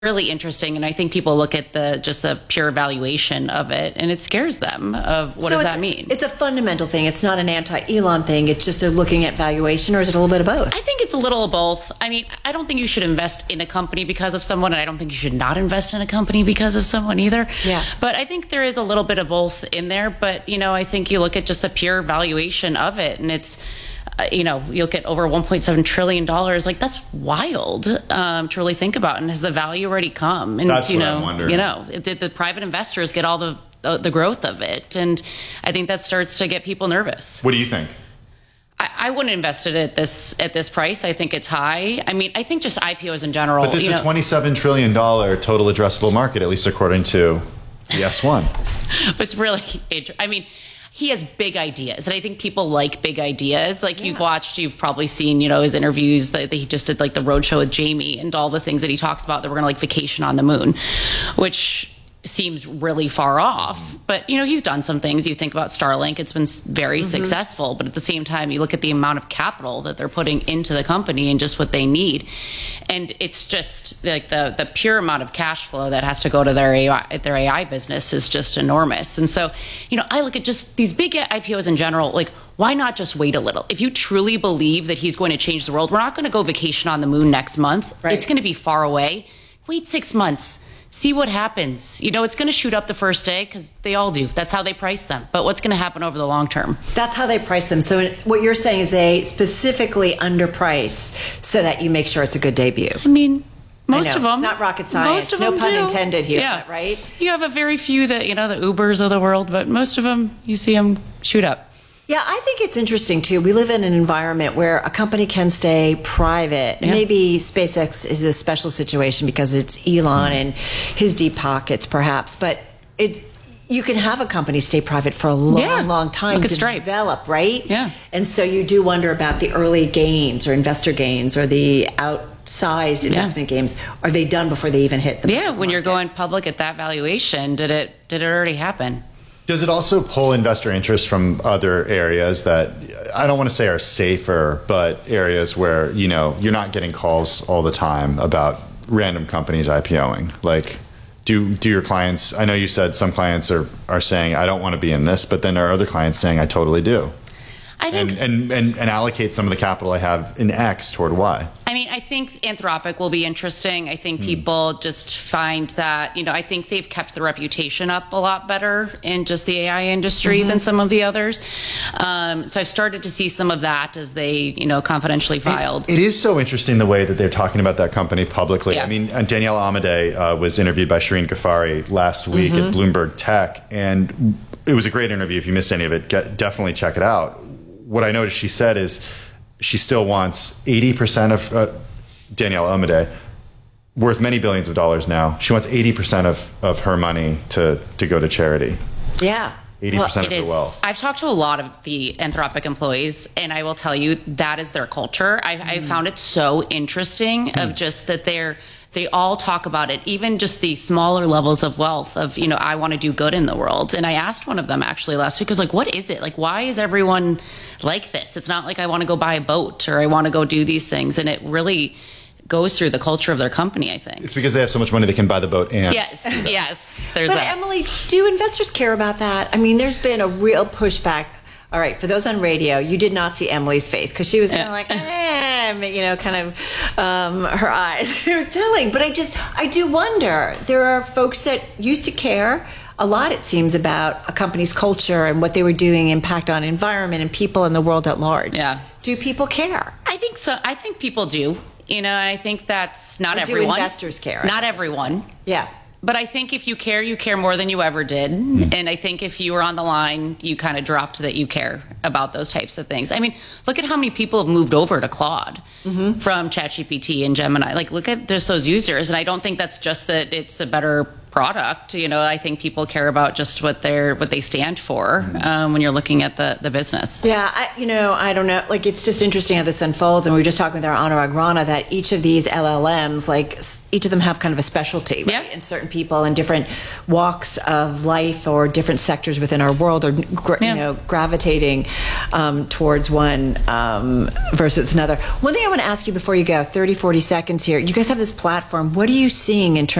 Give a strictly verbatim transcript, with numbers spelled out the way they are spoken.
really interesting, and I think people look at the just the pure valuation of it and it scares them of what so does it's, that mean. It's a fundamental thing. It's not an anti-Elon thing. It's just they're looking at valuation, or is it a little bit of both? I think it's a little of both. I mean, I don't think you should invest in a company because of someone, and I don't think you should not invest in a company because of someone either. Yeah. But I think there is a little bit of both in there. But, you know, I think you look at just the pure valuation of it, and it's, uh, you know, you look at over one point seven trillion dollars. Like, that's wild um, to really think about. And has the value already come? And, that's you what know, I'm wondering. You know, did the private investors get all the, the the growth of it? And I think that starts to get people nervous. What do you think? I wouldn't invest it at this at this price. I think it's high. I mean, I think just I P Os in general. But it's you a know, twenty-seven trillion dollars total addressable market, at least according to the S one. It's really, I mean, he has big ideas, and I think people like big ideas. Like, yeah. You've watched, you've probably seen, you know, his interviews that, that he just did, like the roadshow with Jamie, and all the things that he talks about that we're going to like vacation on the moon, which seems really far off. But, you know, he's done some things. You think about Starlink, it's been very mm-hmm. successful. But at the same time, you look at the amount of capital that they're putting into the company and just what they need. And it's just like the, the pure amount of cash flow that has to go to their A I, their A I business is just enormous. And so, you know, I look at just these big I P Os in general, like, why not just wait a little? If you truly believe that he's going to change the world, we're not going to go vacation on the moon next month. Right. It's going to be far away. Wait six months. See what happens. You know, it's going to shoot up the first day because they all do. That's how they price them. But what's going to happen over the long term? That's how they price them. So what you're saying is they specifically underprice so that you make sure it's a good debut. I mean, most of them. It's not rocket science. Most of no them pun do. intended here, yeah. right? You have a very few that, you know, the Ubers of the world, but most of them, you see them shoot up. Yeah, I think it's interesting, too. We live in an environment where a company can stay private. Yeah. Maybe SpaceX is a special situation because it's Elon and his deep pockets, perhaps. But it, you can have a company stay private for a long, yeah. long time Look to at Stripe. develop, right? Yeah. And so you do wonder about the early gains or investor gains or the outsized investment yeah. gains. Are they done before they even hit the Yeah, when market? You're going public at that valuation, did it did it already happen? Does it also pull investor interest from other areas that I don't want to say are safer, but areas where, you know, you're not getting calls all the time about random companies IPOing? Like, do do your clients, I know you said some clients are, are saying, I don't want to be in this, but then there are other clients saying, I totally do. I think, and, and, and, and allocate some of the capital I have in X toward Y. I mean, I think Anthropic will be interesting. I think people mm. just find that, you know, I think they've kept the reputation up a lot better in just the A I industry mm-hmm. than some of the others. Um, so I've started to see some of that as they, you know, confidentially filed. It, it is so interesting the way that they're talking about that company publicly. Yeah. I mean, Danielle Amadei uh, was interviewed by Shireen Ghaffari last week mm-hmm. at Bloomberg Tech, and it was a great interview. If you missed any of it, get, definitely check it out. What I noticed she said is she still wants eighty percent of uh, Danielle Amadei, worth many billions of dollars now. She wants eighty percent of, of her money to, to go to charity. Yeah. eighty percent well, of her wealth. I've talked to a lot of the Anthropic employees, and I will tell you that is their culture. I, mm. I found it so interesting mm. of just that they're they all talk about it, even just the smaller levels of wealth of, you know, I want to do good in the world. And I asked one of them actually last week, I was like, what is it? Like, why is everyone like this? It's not like I want to go buy a boat or I want to go do these things. And it really goes through the culture of their company, I think. It's because they have so much money they can buy the boat and... Yes, yes. There's but that. Emily, do investors care about that? I mean, there's been a real pushback. All right, for those on radio, you did not see Emily's face because she was kind of like, eh, you know, kind of um, her eyes. It was telling. But I just, I do wonder. There are folks that used to care a lot, it seems, about a company's culture and what they were doing, impact on environment and people in the world at large. Yeah. Do people care? I think so. I think people do. You know, I think that's not or everyone. Do investors care? Not everyone. Yeah. But I think if you care, you care more than you ever did. Mm. And I think if you were on the line, you kind of dropped that you care about those types of things. I mean, look at how many people have moved over to Claude mm-hmm. from ChatGPT and Gemini. Like, look at just those users. And I don't think that's just that it's a better product. You know, I think people care about just what they're what they stand for um, when you're looking at the, the business. Yeah, I, you know, I don't know. Like, it's just interesting how this unfolds. And we were just talking with our Anurag Rana that each of these L L Ms, like s- each of them have kind of a specialty, right? Yeah. And certain people in different walks of life or different sectors within our world are, gra- Yeah. you know, gravitating um, towards one um, versus another. One thing I want to ask you before you go, thirty, forty seconds here. You guys have this platform. What are you seeing in terms